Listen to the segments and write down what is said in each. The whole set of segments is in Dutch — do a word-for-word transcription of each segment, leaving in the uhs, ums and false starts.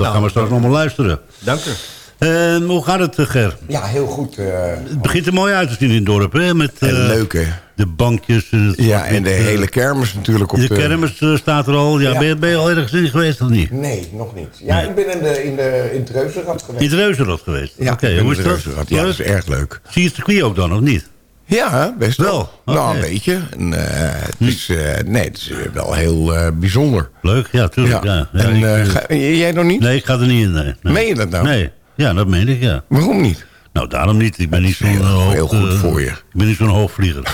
nou, gaan we straks nog maar luisteren. Dank u. Uh, hoe gaat het, Ger? Ja, heel goed. Uh, het begint er mooi uit te zien in het dorp, hè? Met, uh, en leuk, hè? De bankjes. En het ja, en de uh, hele kermis natuurlijk. Op de, de kermis uh, staat er al. Ja, ja. Ben, je, ben je al ergens in geweest of niet? Nee, nog niet. Ja, nee. ik ben in, de, in, de, in het Reuzenrad geweest. In het Reuzenrad geweest? Ja, Oké, okay, hoe is dat? Ja, dat is erg leuk. Zie je het circuit ook dan, of niet? Ja, best wel. wel. Okay. Nou, een beetje. En, uh, het is, uh, nee, het is wel heel uh, bijzonder. Leuk, ja, tuurlijk. Ja. Ja. En, uh, ga, jij nog niet? Nee, ik ga er niet in. Nee. Nee. Meen je dat nou? Nee, ja, dat meen ik, ja. Waarom niet? Nou, daarom niet. Ik ben niet zo'n heel, hoog, heel goed uh, voor je. Ik ben niet zo'n hoogvlieger.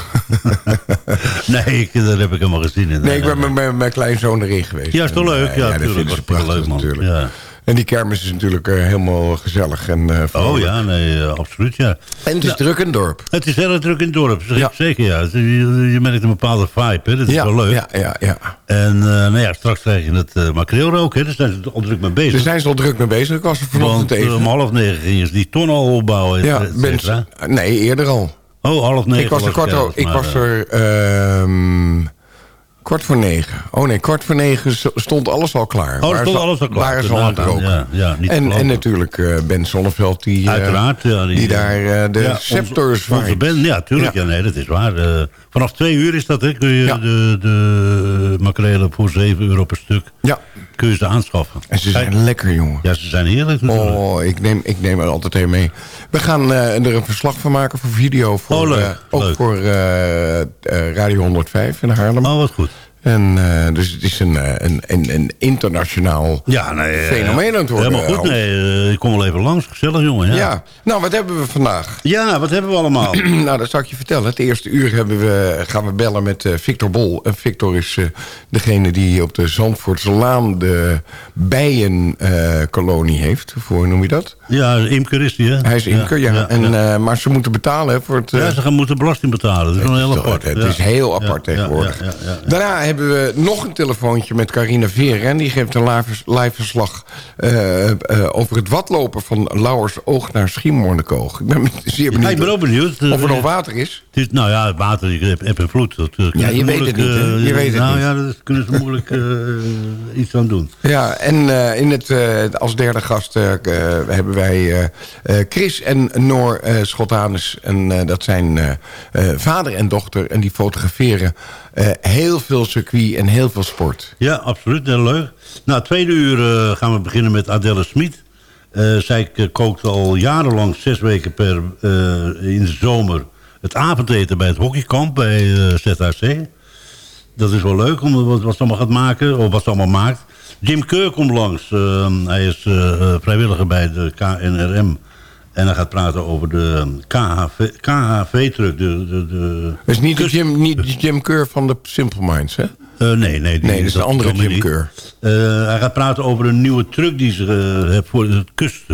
nee, ik, daar heb ik helemaal gezien in. Nee, ik ben met mijn, mijn kleinzoon erin geweest. Ja, is toch leuk? En, ja, ja, dat tuurlijk. vinden ze prachtig leuk, man. natuurlijk. Ja. En die kermis is natuurlijk uh, helemaal gezellig. En, uh, oh ja, nee, uh, absoluut, ja. En het is ja. druk in het dorp. Het is heel druk in het dorp, zeg ja. ik zeker, ja. Je, je merkt een bepaalde vibe, hè. Dat is ja, wel leuk. Ja, ja, ja. En uh, nou ja, straks krijg je het uh, makreelrook, hè. Daar zijn ze al druk mee bezig. Daar zijn ze al druk mee bezig. Ik was er vanochtend even. even. om half negen gingen ze die ton al opbouwen. Ja, ben, nee, eerder al. Oh, half negen. Ik was er kwart was, o, ik was er um, kwart voor negen. Oh nee, kwart voor negen stond alles al klaar. Oh, stond alles al klaar. Waren ze al aan het roken. Ja, ja, niet en, en natuurlijk uh, Ben Zonneveld die, uh, Uiteraard, ja, die, die daar uh, de ja, scepters van. Onze Ben, ja, tuurlijk. Ja. Ja, nee, dat is waar. Uh, vanaf twee uur is dat, hè. Kun je ja. de, de makrelen voor zeven euro per stuk. Ja. Kun je ze aanschaffen. En ze zijn Kijk. lekker, jongen. Ja, ze zijn heerlijk. Natuurlijk. Oh, ik neem, ik neem er altijd een mee. We gaan uh, er een verslag van maken voor video. Voor, oh, leuk. Uh, ook leuk. voor uh, uh, Radio honderdvijf in Haarlem. Oh, wat goed. En uh, dus het is een, een, een, een internationaal ja, nee, fenomeen aan het worden. Helemaal goed, nee. Uh, ik kom wel even langs. Gezellig, jongen. Ja. ja. Nou, wat hebben we vandaag? Ja, wat hebben we allemaal? nou, dat zal ik je vertellen. Het eerste uur hebben we, gaan we bellen met uh, Victor Bol. En Victor is uh, degene die op de Zandvoortselaan de bijenkolonie uh, heeft. Voor, noem je dat? Ja, imker is die, hè? Hij is imker, ja. ja. ja, en, ja. Uh, maar ze moeten betalen hè, voor het... Uh, ja, ze gaan moeten belasting betalen. Dat is wel heel apart. Het ja. is heel apart ja, tegenwoordig. Ja, ja, ja, ja. Daarna hebben we nog een telefoontje met Carina Veren. En die geeft een live verslag uh, uh, over het watlopen van Lauwers Oog naar Schiermonnikoog. Ik ben zeer benieuwd, ja, ik ben ook benieuwd of er nog water is. Het is nou ja, water, ik heb, heb en vloed. Dat, uh, ja, je weet het niet, hè? Je weet het nou niet. ja, daar kunnen ze moeilijk uh, iets aan doen. Ja, en uh, in het, uh, als derde gast uh, uh, hebben wij uh, uh, Chris en Noor uh, Schotanus. En uh, dat zijn uh, uh, vader en dochter. En die fotograferen uh, heel veel circuit en heel veel sport. Ja, absoluut. Heel leuk. Nou, tweede uur uh, gaan we beginnen met Adelle Smit. Uh, zij kookt al jarenlang zes weken per uh, in de zomer het avondeten bij het hockeykamp bij uh, Z H C. Dat is wel leuk, om wat, wat ze allemaal gaat maken, of wat ze allemaal maakt. Jim Keur komt langs. Uh, hij is uh, vrijwilliger bij de K N R M. En hij gaat praten over de K H V-truck. De, de, de... Dat is niet de Jim, niet de Jim Keur van de Simple Minds, hè? Uh, nee, nee. Die, nee, dat is de andere Jim Keur. Uh, hij gaat praten over een nieuwe truck die ze uh, heeft voor het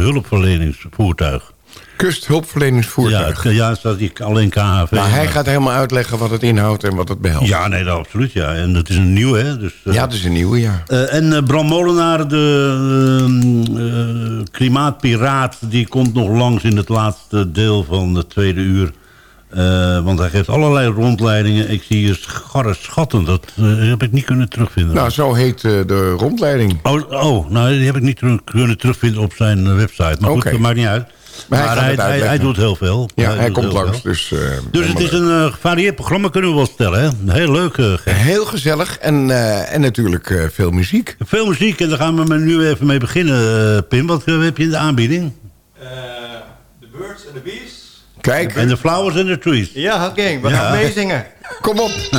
kusthulpverleningsvoertuig. Kusthulpverleningsvoertuig? Ja, ja, staat die alleen K H V. Nou, hij gaat helemaal uitleggen wat het inhoudt en wat het behelst. Ja, nee, dat, absoluut, ja. En het is een nieuwe, hè. Dus, uh, ja, het is een nieuwe, ja. Uh, en uh, Bram Molenaar, de uh, uh, klimaatpiraat, die komt nog langs in het laatste deel van het tweede uur. Uh, want hij geeft allerlei rondleidingen. Ik zie hier scharre schatten. Dat uh, heb ik niet kunnen terugvinden. Nou, zo heet uh, de rondleiding. Oh, oh, nou, die heb ik niet terug, kunnen terugvinden op zijn uh, website. Maar okay. goed, dat maakt niet uit. Maar, maar hij, hij, hij, hij doet heel veel. Ja, hij, hij komt langs. Dus, uh, dus het is een uh, gevarieerd programma, kunnen we wel stellen. Hè? Heel leuk. Uh, heel gezellig en, uh, en natuurlijk uh, veel muziek. Veel muziek en daar gaan we nu even mee beginnen, uh, Pim. Wat uh, heb je in de aanbieding? Uh, the Birds and the Bees. Kijk. En de Flowers and the Trees. Ja, oké. Okay, we ja. gaan meezingen. Kom op.